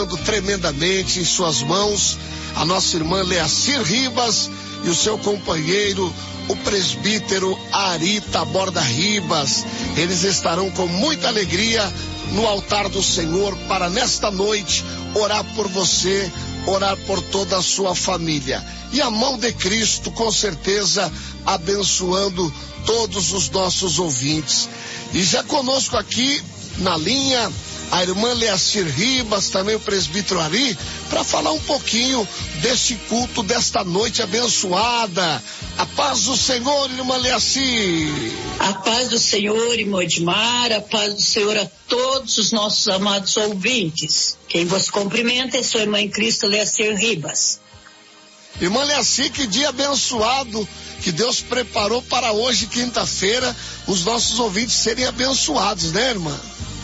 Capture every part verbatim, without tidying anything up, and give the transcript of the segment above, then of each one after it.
Tremendamente em suas mãos a nossa irmã Leacir Ribas e o seu companheiro, o presbítero Ari Taborda Ribas. Eles estarão com muita alegria no altar do Senhor para nesta noite orar por você, orar por toda a sua família. E a mão de Cristo, com certeza, abençoando todos os nossos ouvintes. E já conosco aqui na linha a irmã Leacir Ribas, também o presbítero Ari, para falar um pouquinho deste culto, desta noite abençoada. A paz do Senhor, irmã Leacir. A paz do Senhor, irmã Edmar, a paz do Senhor a todos os nossos amados ouvintes. Quem vos cumprimenta é sua irmã em Cristo, Leacir Ribas. Irmã Leacir, que dia abençoado que Deus preparou para hoje, quinta-feira, os nossos ouvintes serem abençoados, né, irmã?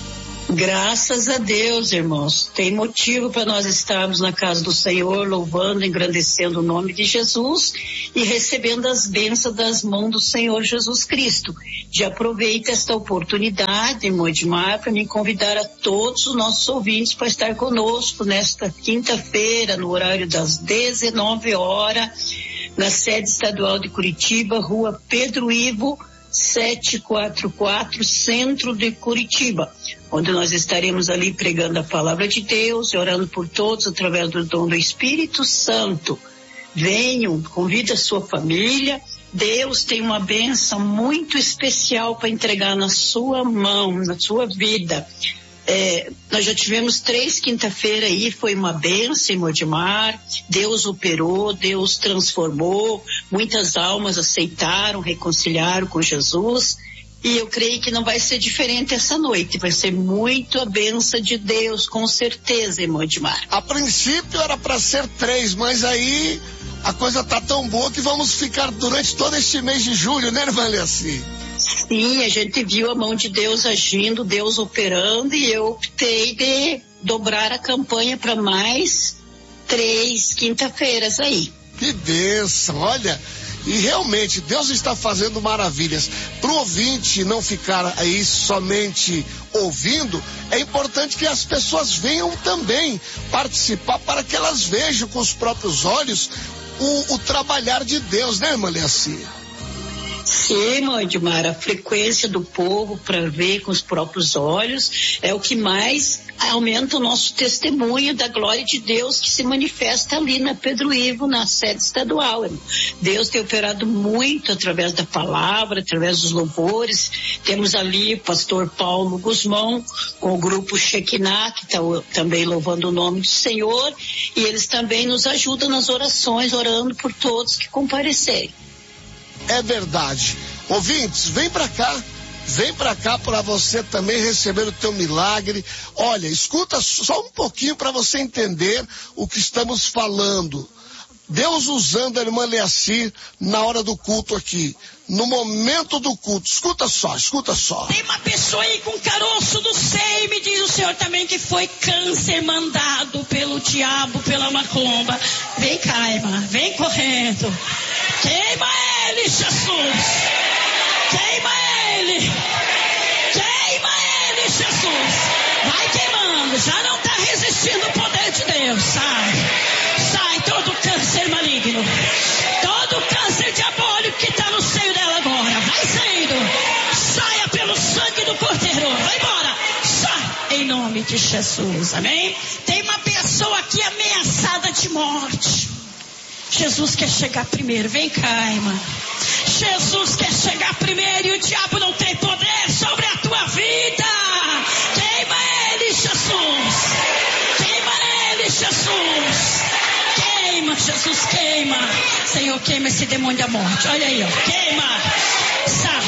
Graças a Deus, irmãos. Tem motivo para nós estarmos na casa do Senhor, louvando, engrandecendo o nome de Jesus e recebendo as bênçãos das mãos do Senhor Jesus Cristo. Já aproveito esta oportunidade, irmão Edmar, para me convidar a todos os nossos ouvintes para estar conosco nesta quinta-feira, no horário das dezenove horas, na sede estadual de Curitiba, rua Pedro Ivo, setecentos e quarenta e quatro, centro de Curitiba, onde nós estaremos ali pregando a palavra de Deus e orando por todos através do dom do Espírito Santo. Venham, convide a sua família. Deus tem uma bênção muito especial para entregar na sua mão, na sua vida. É, nós já tivemos três quinta-feira aí, foi uma bênção, irmão Edmar. Deus operou, Deus transformou, muitas almas aceitaram, reconciliaram com Jesus, e eu creio que não vai ser diferente essa noite, vai ser muito a bênção de Deus, com certeza, irmão Edmar. A princípio era para ser três, mas aí a coisa tá tão boa que vamos ficar durante todo este mês de julho, né, irmã Leacir? Sim, a gente viu a mão de Deus agindo, Deus operando, e eu optei de dobrar a campanha para mais três quinta-feiras aí. Que bênção, olha, e realmente Deus está fazendo maravilhas. Para o ouvinte não ficar aí somente ouvindo, é importante que as pessoas venham também participar para que elas vejam com os próprios olhos o, o trabalhar de Deus, né, irmã Leacir? Sim, irmão Edmar, a frequência do povo para ver com os próprios olhos é o que mais aumenta o nosso testemunho da glória de Deus que se manifesta ali na Pedro Ivo, na sede estadual, irmão. Deus tem operado muito através da palavra, através dos louvores. Temos ali o pastor Paulo Guzmão com o grupo Shekinah, que está também louvando o nome do Senhor, e eles também nos ajudam nas orações, orando por todos que comparecerem. É verdade. Ouvintes, vem pra cá. Vem pra cá para você também receber o teu milagre. Olha, escuta só um pouquinho para você entender o que estamos falando. Deus usando a irmã Leacir na hora do culto aqui, no momento do culto. Escuta só, escuta só. Tem uma pessoa aí com caroço do seio, me diz o Senhor também que foi câncer mandado pelo diabo, pela macumba. Vem cá, irmã, vem correndo. Queima ele, Jesus. Queima ele. Queima ele, Jesus. Vai queimando, já não está resistindo o poder de Deus, sai. Sai todo câncer maligno, todo câncer diabólico que está no seio dela agora, vai saindo, saia pelo sangue do Cordeiro, vai embora, sai, em nome de Jesus, amém? Tem uma pessoa aqui ameaçada de morte. Jesus quer chegar primeiro, vem cá, irmã. Jesus quer chegar primeiro e o diabo não tem poder sobre a tua vida. Queima ele, Jesus. Queima ele, Jesus. Queima, Jesus, queima. Senhor, queima esse demônio da morte. Olha aí, ó. Queima. Sa,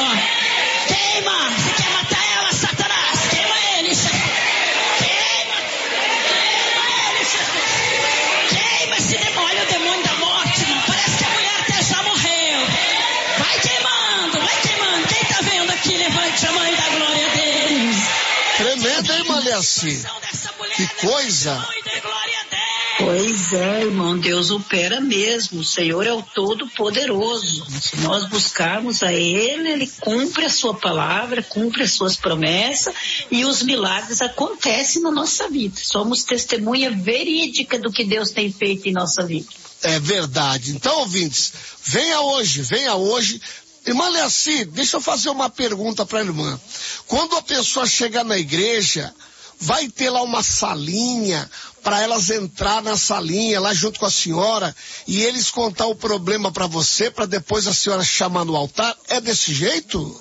ó. Queima. Você quer matar ela, Satanás? Queima ele, Jesus. Queima. Queima ele, Jesus. Queima esse demônio, o demônio da morte, irmão. Parece que a mulher até já morreu. Vai queimando, vai queimando. Quem tá vendo aqui, levante a mãe da glória a Deus. Tremenda, irmã Leacir. Que coisa. Pois é, irmão, Deus opera mesmo, o Senhor é o Todo-Poderoso. Se nós buscarmos a Ele, Ele cumpre a sua palavra, cumpre as suas promessas e os milagres acontecem na nossa vida. Somos testemunha verídica do que Deus tem feito em nossa vida. É verdade. Então, ouvintes, venha hoje, venha hoje. Irmã Leaci, deixa eu fazer uma pergunta para a irmã. Quando a pessoa chega na igreja, vai ter lá uma salinha para elas entrar na salinha lá junto com a senhora e eles contar o problema para você, para depois a senhora chamar no altar? É desse jeito?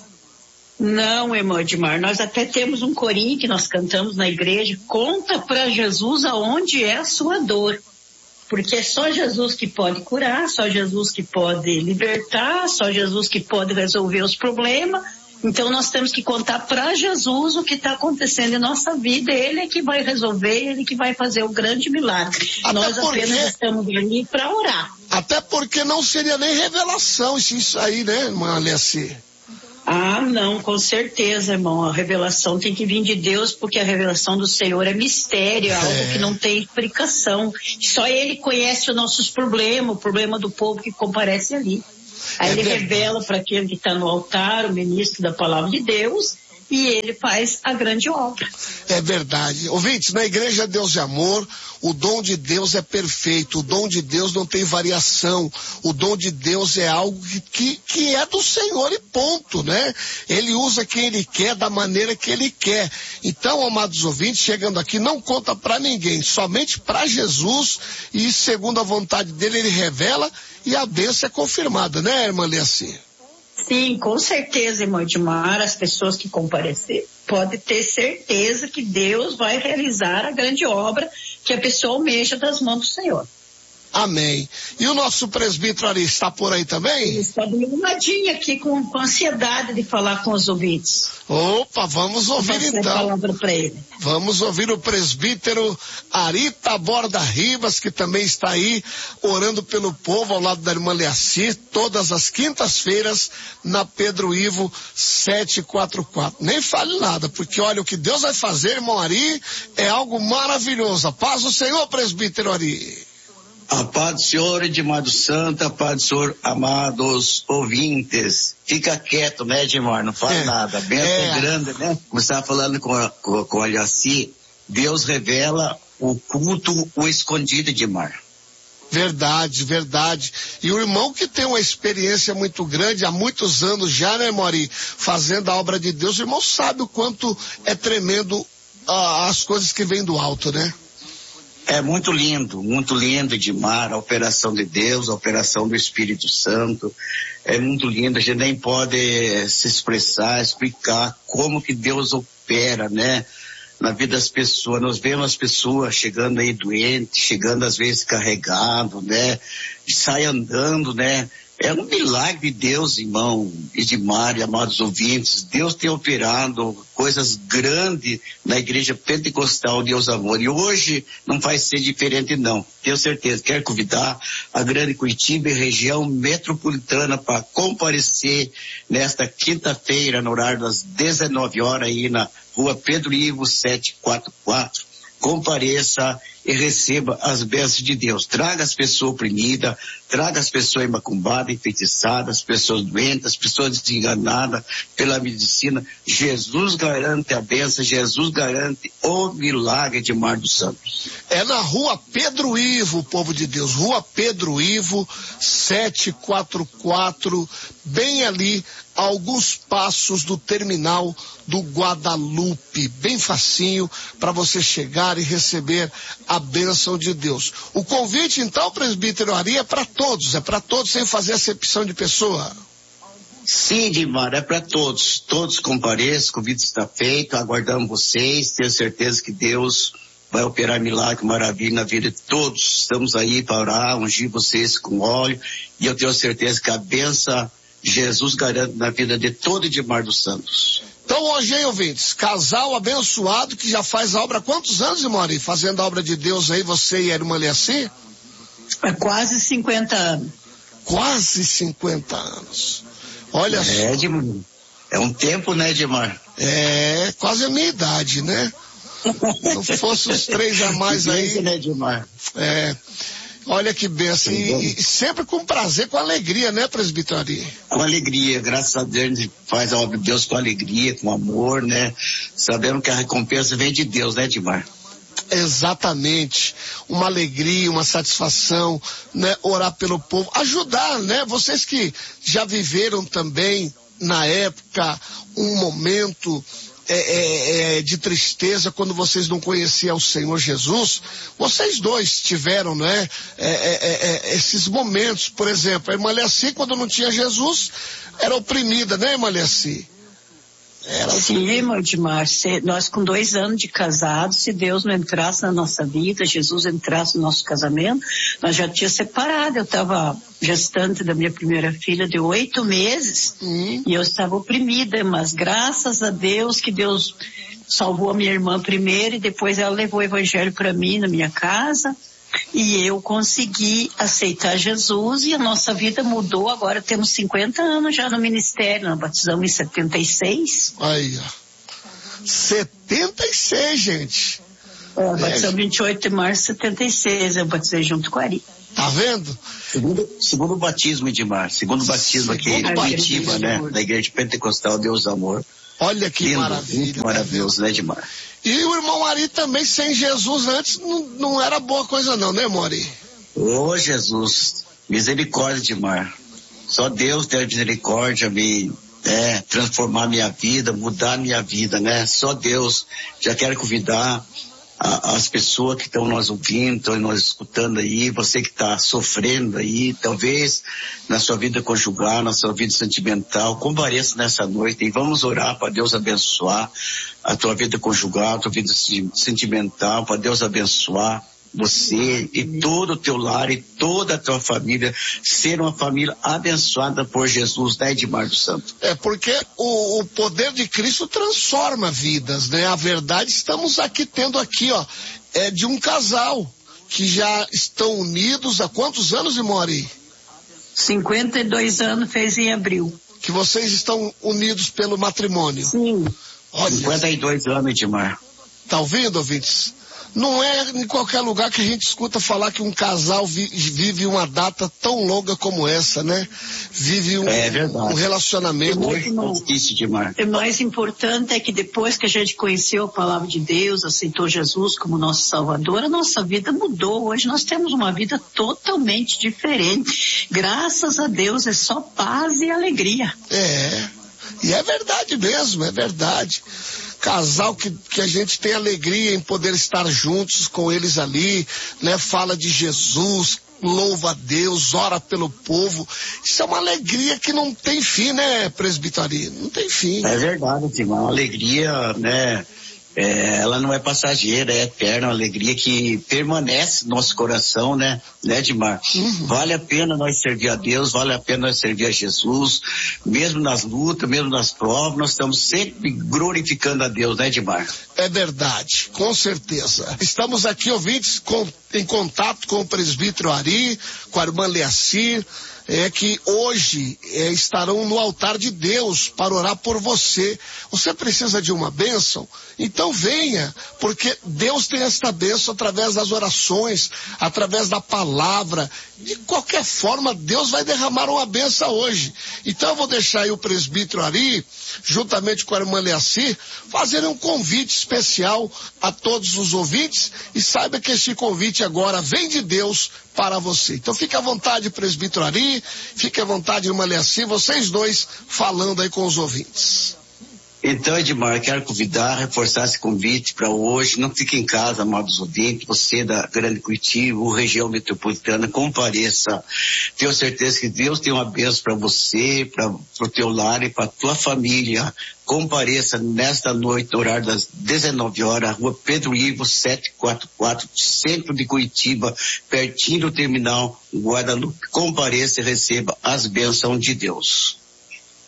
Não, irmão Edmar, nós até temos um corinho que nós cantamos na igreja, conta para Jesus aonde é a sua dor. Porque é só Jesus que pode curar, só Jesus que pode libertar, só Jesus que pode resolver os problemas. Então nós temos que contar para Jesus o que está acontecendo em nossa vida. Ele é que vai resolver, ele que vai fazer o grande milagre. Até nós porque, apenas estamos ali para orar. Até porque não seria nem revelação isso aí, né, irmã Leaci? Ah, não, com certeza, irmão. A revelação tem que vir de Deus, porque a revelação do Senhor é mistério, é algo É. que não tem explicação. Só Ele conhece os nossos problemas, o problema do povo que comparece ali. Aí É Ele verdade. revela para aquele que está no altar, o ministro da palavra de Deus, e Ele faz a grande obra. É verdade. Ouvintes, na igreja Deus é amor, o dom de Deus é perfeito, o dom de Deus não tem variação, o dom de Deus é algo que, que, que é do Senhor e ponto, né? Ele usa quem Ele quer, da maneira que Ele quer. Então, amados ouvintes, chegando aqui, não conta para ninguém, somente para Jesus, e segundo a vontade dEle, Ele revela e a bênção é confirmada, né, irmã Leaci? Sim, com certeza, irmão Edmar, as pessoas que comparecer, pode ter certeza que Deus vai realizar a grande obra que a pessoa almeja das mãos do Senhor. Amém. E o nosso presbítero Ari está por aí também? Ele está animadinho aqui com, com ansiedade de falar com os ouvintes. Opa, vamos ouvir Passar a então. palavra para ele. Vamos ouvir o presbítero Ari Taborda Ribas, que também está aí orando pelo povo ao lado da irmã Leaci, todas as quintas-feiras na Pedro Ivo setecentos e quarenta e quatro. Nem fale nada, porque olha, o que Deus vai fazer, irmão Ari, é algo maravilhoso. A paz do Senhor, presbítero Ari. A paz do Senhor, Edmar do Santo, a paz do Senhor, amados ouvintes. Fica quieto, né, Edmar? Não fala É, nada. Bênção é. grande, né? Como você estava falando com a, com, com a Leaci, Deus revela o culto, o escondido, Edmar. Verdade, verdade. E o irmão que tem uma experiência muito grande, há muitos anos já, né, Mori, fazendo a obra de Deus, o irmão sabe o quanto é tremendo ah, as coisas que vêm do alto, né? É muito lindo, muito lindo, Edmar, a operação de Deus, a operação do Espírito Santo. É muito lindo, a gente nem pode se expressar, explicar como que Deus opera, né? Na vida das pessoas. Nós vemos as pessoas chegando aí doentes, chegando às vezes carregado, né? Sai andando, né? É um milagre de Deus, irmão Edmar e amados ouvintes. Deus tem operado coisas grandes na igreja pentecostal Deus Amor. E hoje não vai ser diferente não. Tenho certeza. Quero convidar a grande Curitiba e região metropolitana para comparecer nesta quinta-feira, no horário das dezenove horas, aí na rua Pedro Ivo setecentos e quarenta e quatro. Compareça e receba as bênçãos de Deus. Traga as pessoas oprimidas, traga as pessoas macumbadas, enfeitiçadas, as pessoas doentes, as pessoas desenganadas pela medicina. Jesus garante a bênção, Jesus garante o milagre de Mar dos Santos. É na rua Pedro Ivo, povo de Deus, rua Pedro Ivo, setecentos e quarenta e quatro, bem ali, a alguns passos do terminal do Guadalupe, bem facinho para você chegar e receber a bênção de Deus. O convite, então, presbítero Ari, é para todos, é para todos sem fazer acepção de pessoa. Sim, Edmar, é para todos. Todos compareçam, o convite está feito, aguardamos vocês, tenho certeza que Deus vai operar milagre, maravilha na vida de todos. Estamos aí para orar, ungir vocês com óleo, e eu tenho certeza que a bênção Jesus garante na vida de todo Edmar dos Santos. Então hoje, hein, ouvintes, casal abençoado que já faz a obra há quantos anos, irmão Ari? Fazendo a obra de Deus aí, você e a irmã Leaci? Há quase cinquenta anos. Quase cinquenta anos. Olha É, só. Edmar, é um tempo, né, Edmar? É, quase a minha idade, né? Não fosse os três a mais aí. Né, Edmar? É. Olha que benção. E, e sempre com prazer, com alegria, né, presbítero Ari? Com alegria, graças a Deus, a gente faz a obra de Deus com alegria, com amor, né? Sabendo que a recompensa vem de Deus, né, Edmar? Exatamente. Uma alegria, uma satisfação, né? Orar pelo povo, ajudar, né? Vocês que já viveram também, na época, um momento É, é, é, de tristeza quando vocês não conheciam o Senhor Jesus, vocês dois tiveram, né, é, é, é, esses momentos. Por exemplo, a irmã Leaci, quando não tinha Jesus, era oprimida, né, irmã Leaci? Era Sim, irmão Edmar, nós com dois anos de casado, se Deus não entrasse na nossa vida, Jesus entrasse no nosso casamento, nós já tínhamos separado. Eu estava gestante da minha primeira filha de oito meses hum. e eu estava oprimida, mas graças a Deus que Deus salvou a minha irmã primeiro e depois ela levou o evangelho para mim na minha casa. E eu consegui aceitar Jesus e a nossa vida mudou. Agora temos cinquenta anos já no ministério. Nós batizamos em setenta e seis. Aí, ó. setenta e seis, gente. É, batizamos vinte e oito de março de setenta e seis. Eu batizei junto com a Ari. Tá vendo? Segundo, segundo batismo, Edmar. Segundo batismo aqui em Curitiba, né? Da Igreja Pentecostal Deus Amor. Olha que lindo, maravilha. Maravilhoso, né, Edmar? E o irmão Ari também, sem Jesus antes, não, não era boa coisa não, né, Mori? Ô, oh, Jesus, misericórdia, Edmar. Só Deus tem a misericórdia, me é, transformar minha vida, mudar minha vida, né? Só Deus. Já quero convidar a, as pessoas que estão nos ouvindo, estão nos escutando aí, você que está sofrendo aí, talvez na sua vida conjugal, na sua vida sentimental, compareça nessa noite e vamos orar para Deus abençoar a tua vida conjugal, a tua vida sentimental, para Deus abençoar você e todo o teu lar e toda a tua família, ser uma família abençoada por Jesus, né, Edmar dos Santos? É porque o, o poder de Cristo transforma vidas, né? A verdade, estamos aqui tendo aqui, ó, é de um casal que já estão unidos há quantos anos, Imori? cinquenta e dois anos, fez em abril. Que vocês estão unidos pelo matrimônio. Sim. Olha, cinquenta e dois anos, Edmar. Tá ouvindo, ouvintes? Não é em qualquer lugar que a gente escuta falar que um casal vi, vive uma data tão longa como essa, né? Vive um, é um relacionamento. Hoje não existe demais. O mais importante é que depois que a gente conheceu a palavra de Deus, aceitou Jesus como nosso Salvador, a nossa vida mudou. Hoje nós temos uma vida totalmente diferente. Graças a Deus é só paz e alegria. É, e é verdade mesmo, é verdade. Casal que, que a gente tem alegria em poder estar juntos com eles ali, né? Fala de Jesus, louva a Deus, ora pelo povo. Isso é uma alegria que não tem fim, né, presbítero? Não tem fim. É verdade, Timão. Uma alegria, né? É, ela não é passageira, é eterna, uma alegria que permanece no nosso coração, né, né, Edmar? Uhum. Vale a pena nós servir a Deus, vale a pena nós servir a Jesus, mesmo nas lutas, mesmo nas provas, nós estamos sempre glorificando a Deus, né, Edmar? É verdade, com certeza. Estamos aqui, ouvintes, com, em contato com o presbítero Ari, com a irmã Leacir, é que hoje é, estarão no altar de Deus para orar por você. Você precisa de uma bênção? Então venha, porque Deus tem esta bênção através das orações, através da palavra. De qualquer forma, Deus vai derramar uma bênção hoje. Então eu vou deixar aí o presbítero Ari, juntamente com a irmã Leacir, fazerem um convite especial a todos os ouvintes, e saiba que este convite agora vem de Deus para você. Então fique à vontade, presbítero Ari, fique à vontade, irmã Leacir, vocês dois falando aí com os ouvintes. Então, Edmar, quero convidar, reforçar esse convite para hoje. Não fique em casa, amados ouvintes. Você da Grande Curitiba, região metropolitana, compareça. Tenho certeza que Deus tem uma bênção para você, para o teu lar e para a tua família. Compareça nesta noite, no horário das dezenove horas, rua Pedro Ivo, setecentos e quarenta e quatro, centro de Curitiba, pertinho do terminal Guadalupe. Compareça e receba as bênçãos de Deus.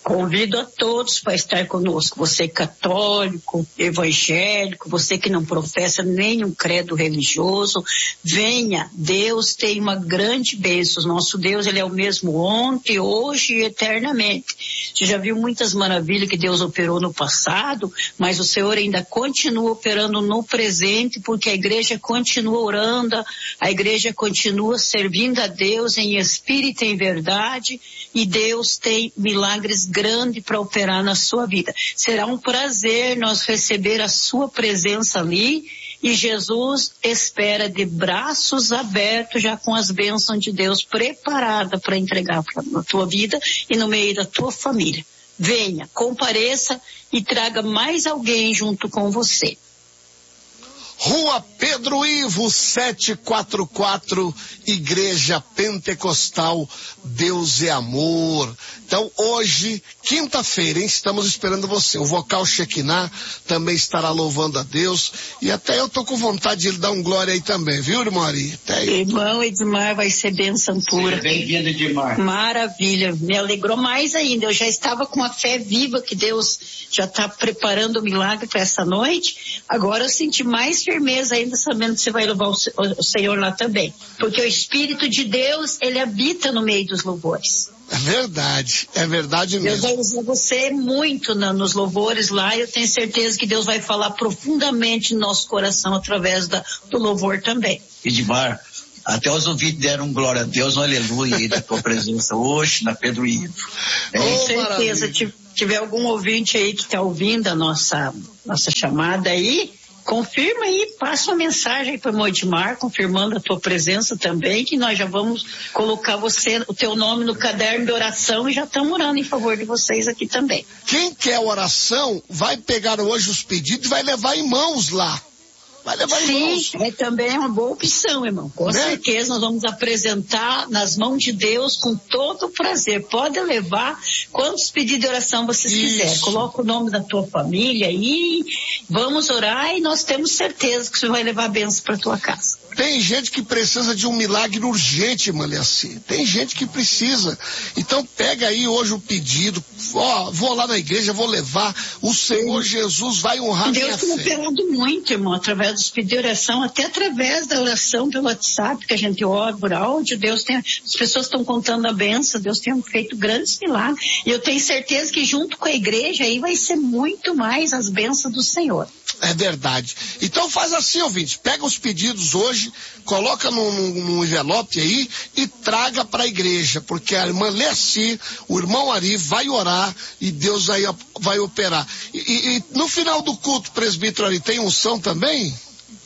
Convido a todos para estar conosco, você católico, evangélico, você que não professa nenhum credo religioso, venha, Deus tem uma grande bênção, nosso Deus, ele é o mesmo ontem, hoje e eternamente. Você já viu muitas maravilhas que Deus operou no passado, mas o Senhor ainda continua operando no presente, porque a igreja continua orando, a igreja continua servindo a Deus em espírito e em verdade, e Deus tem milagres grande para operar na sua vida. Será um prazer nós receber a sua presença ali, e Jesus espera de braços abertos, já com as bênçãos de Deus preparadas para entregar na tua vida e no meio da tua família. Venha, compareça e traga mais alguém junto com você. Rua Pedro Ivo, setecentos e quarenta e quatro, Igreja Pentecostal Deus é Amor. Então hoje, quinta-feira, hein, estamos esperando você. O vocal Shekinah também estará louvando a Deus, e até eu tô com vontade de ele dar um glória aí também, viu, irmão Ari? Até aí. Irmão Edmar, vai ser bênção pura. Bem-vindo, Edmar. Maravilha, me alegrou mais ainda. Eu já estava com a fé viva que Deus já está preparando o milagre para essa noite. Agora eu senti mais firmeza ainda, sabendo que você vai louvar o Senhor lá também. Porque o Espírito de Deus, ele habita no meio dos louvores. É verdade, é verdade mesmo. Deus vai usar você muito na, nos louvores lá, e eu tenho certeza que Deus vai falar profundamente no nosso coração através da, do louvor também. Edmar, até os ouvintes deram glória a Deus, um aleluia aí da tua presença hoje na Pedro Ivo. É, com oh, certeza, se tiver algum ouvinte aí que está ouvindo a nossa, nossa chamada aí, confirma aí, passa uma mensagem para o Edmar, confirmando a tua presença também, que nós já vamos colocar você, o teu nome no caderno de oração, e já estamos orando em favor de vocês aqui também. Quem quer oração, vai pegar hoje os pedidos e vai levar em mãos lá. Vai levar em mãos. Sim, é também uma boa opção, irmão. Com né? certeza nós vamos apresentar nas mãos de Deus com todo o prazer. Pode levar quantos pedidos de oração vocês Isso. quiserem. Coloca o nome da tua família aí, vamos orar, e nós temos certeza que você vai levar a bênção para tua casa. Tem gente que precisa de um milagre urgente, Maliaci. Tem gente que precisa. Então pega aí hoje o pedido. Ó, vou lá na igreja, vou levar. O Senhor Sim. Jesus vai honrar Deus minha fé. Deus tem operado muito, irmão, através dos pedidos de oração, até através da oração pelo WhatsApp, que a gente ora por áudio. Deus tem, as pessoas estão contando a benção, Deus tem feito grandes milagres. E eu tenho certeza que junto com a igreja aí vai ser muito mais as bênçãos do Senhor. É verdade. Então faz assim, ouvinte, pega os pedidos hoje, coloca num, num envelope aí e traga para a igreja, porque a irmã Leci, o irmão Ari vai orar e Deus aí vai operar. E, e, e no final do culto, presbítero Ari, tem unção também?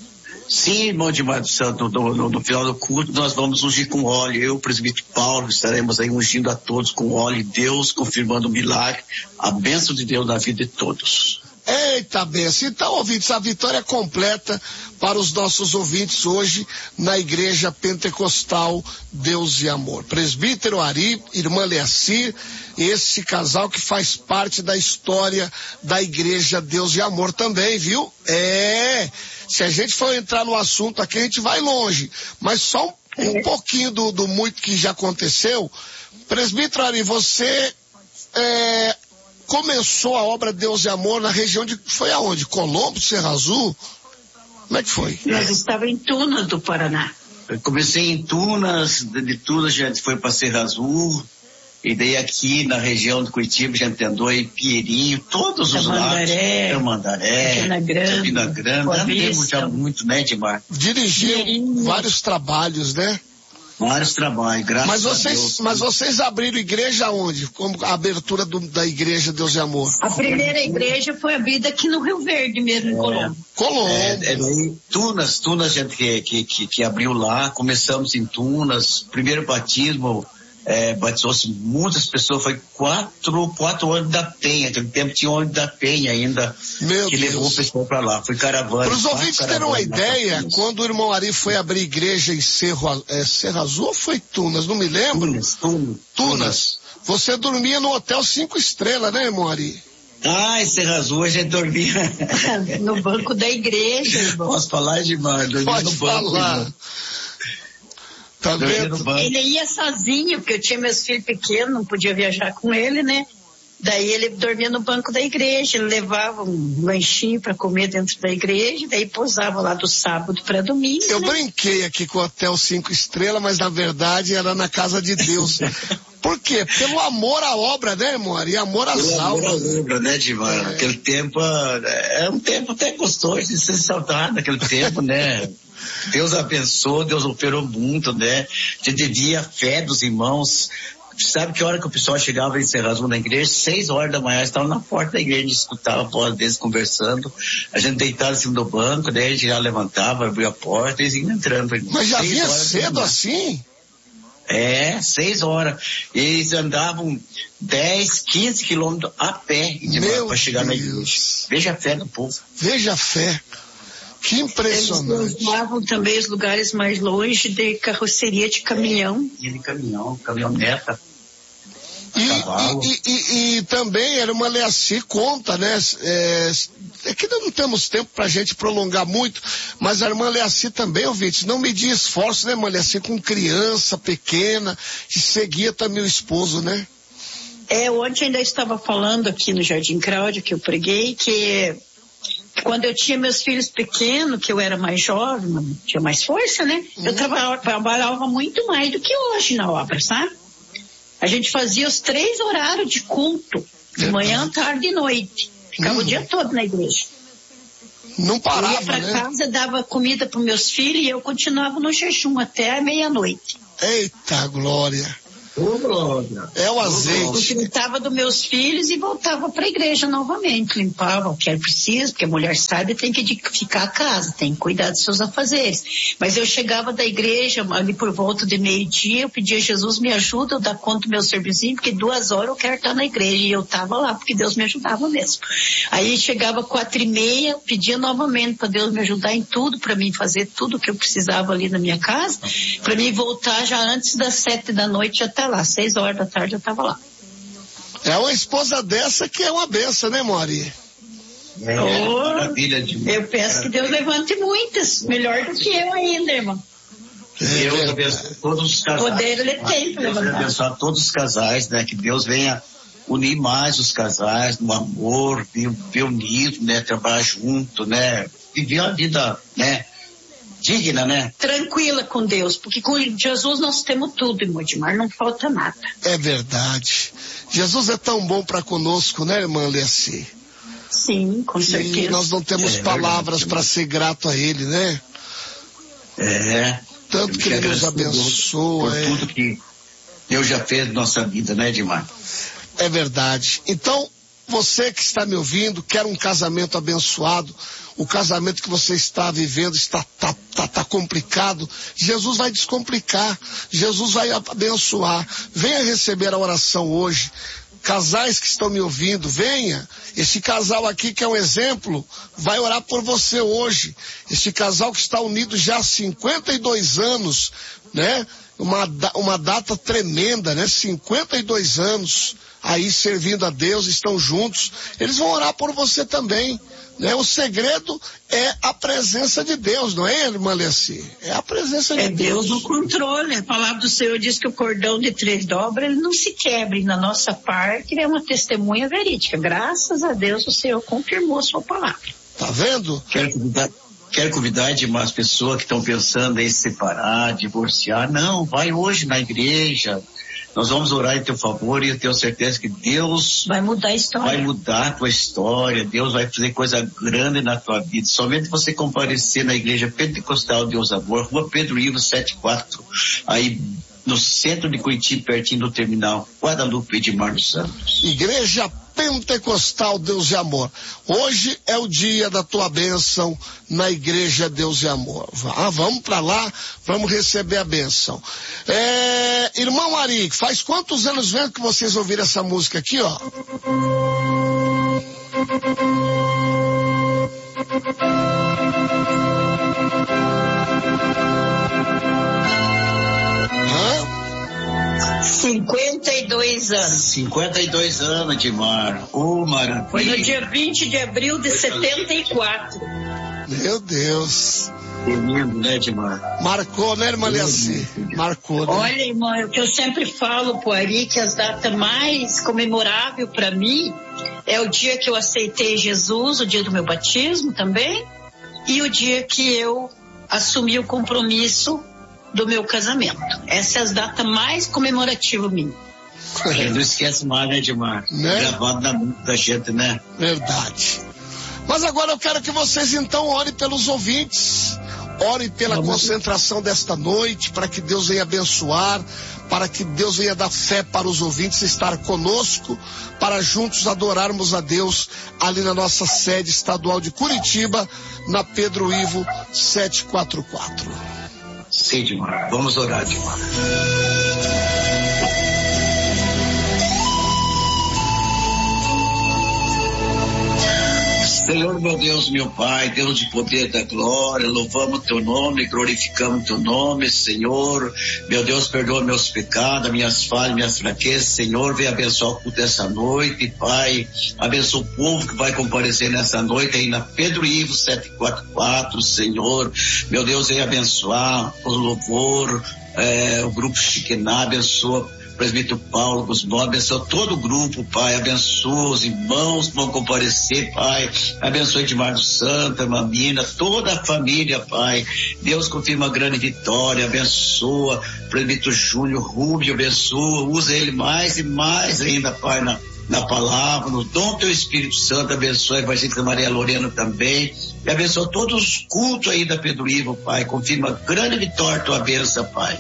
Sim, irmão de Mar do Santo, no, no, no final do culto nós vamos ungir com óleo. Eu, o presbítero Paulo, estaremos aí ungindo a todos com óleo, Deus confirmando o milagre, a bênção de Deus na vida de todos. Eita benção. Então, ouvintes, a vitória completa para os nossos ouvintes hoje na Igreja Pentecostal Deus e Amor. Presbítero Ari, irmã Leacir, esse casal que faz parte da história da Igreja Deus e Amor também, viu? É, se a gente for entrar no assunto aqui, a gente vai longe, mas só um, um pouquinho do, do muito que já aconteceu. Presbítero Ari, você é, começou a obra Deus e Amor na região de, foi aonde? Colombo, Serra Azul? Como é que foi? Nós estávamos em Tunas do Paraná. Eu comecei em Tunas, de Tunas a gente foi para Serra Azul, e daí aqui na região de Curitiba a gente andou aí Pinheirinho, todos os lados. Tamandaré, Campina Grande, Campina Grande, andamos já muito, né, Edmar? Dirigiu vários trabalhos, né? Vários trabalhos, graças mas vocês, a Deus. Mas vocês abriram igreja onde? Como a abertura do, da igreja Deus e Amor? A primeira igreja foi abrida aqui no Rio Verde mesmo, em Colombo. É, Colombo. É, é, Tunas, Tunas a gente que, que, que, que abriu lá, começamos em Tunas, primeiro batismo, é, batizou-se muitas pessoas, foi quatro, quatro anos da Penha, aquele tempo tinha ônibus da Penha ainda, Meu que Deus. levou o pessoal para lá, foi caravana. Para os ouvintes terem uma ideia, quando o irmão Ari foi abrir igreja em Cerro, é, Serra Azul ou foi Tunas? Não me lembro. Tunas, Tunas. Tunas. Você dormia no hotel cinco estrelas, né, irmão Ari? Ah, em Serra Azul a gente dormia. No banco da igreja, irmão. Posso falar, Edmar? Dormia Pode no banco, falar. Irmão. Tá vendo? Ele ia sozinho, porque eu tinha meus filhos pequenos, não podia viajar com ele, né? Daí ele dormia no banco da igreja, ele levava um lanchinho para comer dentro da igreja, daí pousava lá do sábado para domingo. Eu né? brinquei aqui com o Hotel Cinco Estrelas, mas na verdade era na casa de Deus. Por quê? Pelo amor à obra, né, irmão? E amor às Pelo amor almas. à obra, né, Dimar? É. Aquele tempo, é um tempo até gostoso de ser saudado, naquele tempo, né? Deus abençoou, Deus operou muito, né? A gente via a fé dos irmãos. Sabe que hora que o pessoal chegava e encerrava na igreja? Seis horas da manhã, estavam na porta da igreja, a gente escutava a voz deles conversando, a gente deitava em cima do banco, daí a gente já levantava, abria a porta e eles iam entrando. Mas já vinha cedo assim? É, seis horas. E eles andavam dez, quinze quilômetros a pé para chegar na igreja. Veja a fé do povo. Veja a fé. Que impressionante. Eles usavam também os lugares mais longe de carroceria de caminhão. E de caminhão, caminhoneta. E, e, e, e também era uma Leaci conta, né? É, é que não temos tempo pra gente prolongar muito, mas a irmã Leaci também, ouvintes, não media esforço, né, irmã Leaci, com criança pequena, e seguia também o esposo, né? É, ontem ainda estava falando aqui no Jardim Cláudio, que eu preguei, que quando eu tinha meus filhos pequenos, que eu era mais jovem, tinha mais força, né? Uhum. Eu trabalhava, trabalhava muito mais do que hoje na obra, sabe? A gente fazia os três horários de culto, de é, manhã, tarde e noite. Ficava uhum. o dia todo na igreja. Não parava, eu ia pra né? casa, dava comida para meus filhos e eu continuava no jejum até a meia-noite. Eita, glória! É o azeite. Eu cuidava dos meus filhos e voltava para a igreja novamente, limpava o que era preciso, porque a mulher sabe tem que ficar a casa, tem que cuidar dos seus afazeres. Mas eu chegava da igreja ali por volta de meio-dia, eu pedia a Jesus, me ajuda, eu dar conta do meu serviço, porque duas horas eu quero estar na igreja, e eu estava lá, porque Deus me ajudava mesmo. Aí chegava quatro e meia, pedia novamente para Deus me ajudar em tudo, para mim fazer tudo o que eu precisava ali na minha casa, para mim voltar já antes das sete da noite, já estar lá, seis horas da tarde eu estava lá. É uma esposa dessa que é uma benção, né, Mori? É, oh, maravilha de eu peço que Deus levante muitas, melhor do que eu ainda, irmão. Deus é, abençoe todos os casais. Poder ele tem para levantar. Deus abençoe todos os casais, né? Que Deus venha unir mais os casais no amor, viver unido, né? Trabalhar junto, né? Viver uma vida, né? Digna, né? Tranquila com Deus, porque com Jesus nós temos tudo, irmão Edmar, não falta nada. É verdade. Jesus é tão bom para conosco, né, irmã Leaci? Sim, com certeza. E nós não temos é, palavras para ser grato a Ele, né? É. Tanto que Ele nos abençoa. Por é. tudo que Deus já fez na nossa vida, né, Edmar? É verdade. Então, você que está me ouvindo, quer um casamento abençoado, o casamento que você está vivendo está tá, tá, tá complicado, Jesus vai descomplicar, Jesus vai abençoar. Venha receber a oração hoje. Casais que estão me ouvindo, venha. Esse casal aqui que é um exemplo, vai orar por você hoje. Esse casal que está unido já há cinquenta e dois anos, né? Uma, uma data tremenda, né? cinquenta e dois anos aí servindo a Deus, estão juntos. Eles vão orar por você também, né? O segredo é a presença de Deus, não é, irmã Leaci? É a presença de é Deus. É Deus no controle. A palavra do Senhor diz que o cordão de três dobras, ele não se quebre. Na nossa parte, ele é uma testemunha verídica. Graças a Deus, o Senhor confirmou a sua palavra. Tá vendo? Quero convidar, quero convidar de umas pessoas que estão pensando em se separar, divorciar. Não, vai hoje na igreja. Nós vamos orar em teu favor e eu tenho certeza que Deus vai mudar a história. Vai mudar a tua história. Deus vai fazer coisa grande na tua vida. Somente você comparecer na igreja Pentecostal Deus Amor, Rua Pedro Ivo setenta e quatro, aí no centro de Curitiba, pertinho do terminal Guadalupe Edmar dos Santos. Igreja Pentecostal Deus de Amor. Hoje é o dia da tua bênção na Igreja Deus de Amor. Ah, vamos para lá, vamos receber a bênção. É, irmão Ari, faz quantos anos vendo que vocês ouviram essa música aqui, ó? cinquenta e dois anos. cinquenta e dois anos, Edmar. Ô, oh, maravilha. Foi no dia vinte de abril de setenta e quatro. Meu Deus. Que lindo, né, Edmar? Marcou, né, irmã Leaci? Marcou, né? Olha, irmão, o que eu sempre falo pro Ari, que as datas mais comemoráveis para mim é o dia que eu aceitei Jesus, o dia do meu batismo também, e o dia que eu assumi o compromisso do meu casamento. Essa é as datas mais comemorativas minhas. É, não esquece mais, né, Edmar? Né? Gravado na mente da gente, né? Verdade. Mas agora eu quero que vocês então orem pelos ouvintes, orem pela Vamos. concentração desta noite, para que Deus venha abençoar, para que Deus venha dar fé para os ouvintes estar conosco, para juntos adorarmos a Deus ali na nossa sede estadual de Curitiba, na Pedro Ivo setecentos e quarenta e quatro. Sim, Edmar. Vamos orar, Edmar. Senhor, meu Deus, meu Pai, Deus de poder da glória, louvamos teu nome, glorificamos teu nome, Senhor. Meu Deus, perdoa meus pecados, minhas falhas, minhas fraquezas, Senhor. Venha abençoar o culto dessa noite, Pai. Abençoa o povo que vai comparecer nessa noite aí na Pedro Ivo setecentos e quarenta e quatro, Senhor. Meu Deus, venha abençoar o louvor, é, o grupo Chiquená, abençoa presbítero Paulo, Gusmão, abençoa todo o grupo, Pai, abençoa os irmãos que vão comparecer, Pai, abençoa Edmar do Santo, irmã Mina, toda a família, Pai, Deus confirma a grande vitória, abençoa presbítero Júnior Rubio, abençoa, usa ele mais e mais ainda, Pai, na, na palavra, no dom do teu Espírito Santo, abençoa a evangelista Maria Lorena também, e abençoa todos os cultos aí da Pedro Ivo, Pai, confirma a grande vitória, tua bênção, Pai.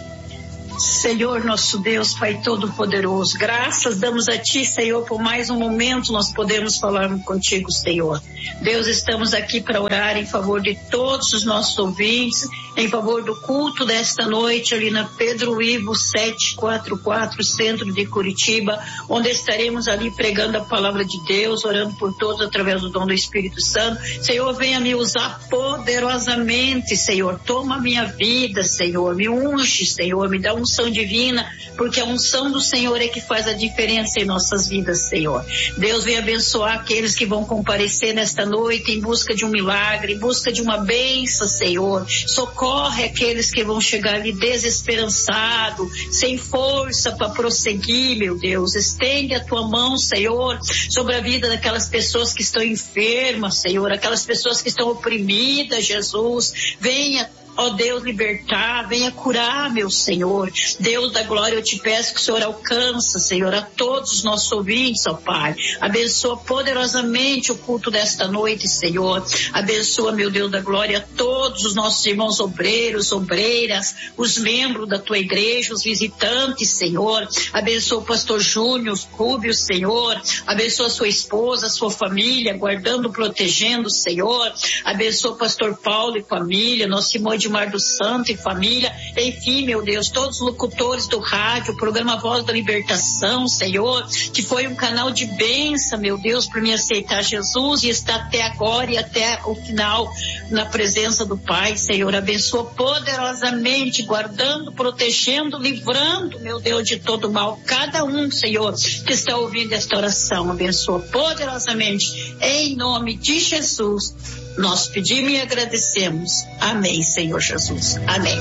Senhor, nosso Deus, Pai Todo-Poderoso, graças damos a Ti, Senhor, por mais um momento nós podemos falar contigo, Senhor. Deus, estamos aqui para orar em favor de todos os nossos ouvintes, em favor do culto desta noite ali na Pedro Ivo setecentos e quarenta e quatro, centro de Curitiba, onde estaremos ali pregando a palavra de Deus, orando por todos através do dom do Espírito Santo. Senhor, venha me usar poderosamente, Senhor, toma a minha vida, Senhor, me unge, Senhor, me dá um unção divina, porque a unção do Senhor é que faz a diferença em nossas vidas, Senhor. Deus venha abençoar aqueles que vão comparecer nesta noite em busca de um milagre, em busca de uma bênção, Senhor. Socorre aqueles que vão chegar ali desesperançados, sem força para prosseguir, meu Deus. Estende a tua mão, Senhor, sobre a vida daquelas pessoas que estão enfermas, Senhor, aquelas pessoas que estão oprimidas, Jesus. Venha, ó Deus, libertar, venha curar, meu Senhor. Deus da glória, eu te peço que o Senhor alcança, Senhor, a todos os nossos ouvintes, ó Pai. Abençoa poderosamente o culto desta noite, Senhor. Abençoa, meu Deus da glória, todos os nossos irmãos obreiros, obreiras, os membros da tua igreja, os visitantes, Senhor. Abençoa o pastor Júnior Rubio, Senhor. Abençoa sua esposa, sua família, guardando, protegendo, Senhor. Abençoa o pastor Paulo e família, nosso irmão Edmar do Santo e família, enfim, meu Deus, todos os locutores do rádio, o programa Voz da Libertação, Senhor, que foi um canal de bênção, meu Deus, para me aceitar Jesus e estar até agora e até o final na presença do Pai, Senhor. Abençoa poderosamente, guardando, protegendo, livrando, meu Deus, de todo mal, cada um, Senhor, que está ouvindo esta oração. Abençoa poderosamente, em nome de Jesus. Nós pedimos e agradecemos. Amém, Senhor Jesus. Amém.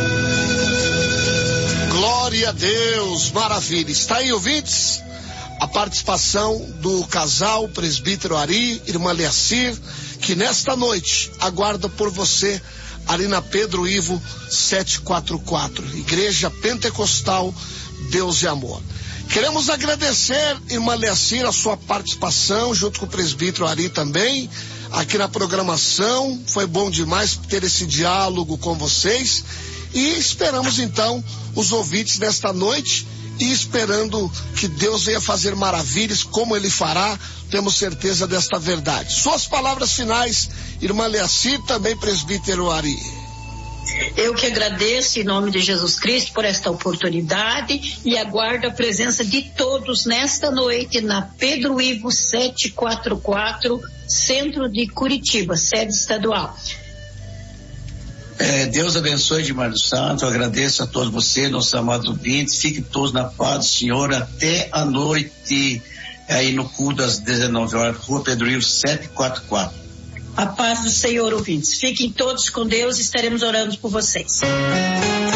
Glória a Deus, maravilha. Está aí, ouvintes, a participação do casal presbítero Ari, irmã Leacir, que nesta noite aguarda por você ali na Pedro Ivo setecentos e quarenta e quatro, Igreja Pentecostal Deus e Amor. Queremos agradecer, irmã Leacir, a sua participação, junto com o presbítero Ari também, aqui na programação. Foi bom demais ter esse diálogo com vocês e esperamos então os ouvintes nesta noite e esperando que Deus venha fazer maravilhas, como Ele fará, temos certeza desta verdade. Suas palavras finais, irmã Leacir, também presbítero Ari. Eu que agradeço em nome de Jesus Cristo por esta oportunidade e aguardo a presença de todos nesta noite na Pedro Ivo setecentos e quarenta e quatro, centro de Curitiba, sede estadual. É, Deus abençoe Edmar do Santo, eu agradeço a todos vocês, nossos amados ouvintes, fiquem todos na paz do Senhor até a noite, aí no culto das dezenove horas, Rua Pedro Ivo setecentos e quarenta e quatro. A paz do Senhor, ouvintes. Fiquem todos com Deus e estaremos orando por vocês.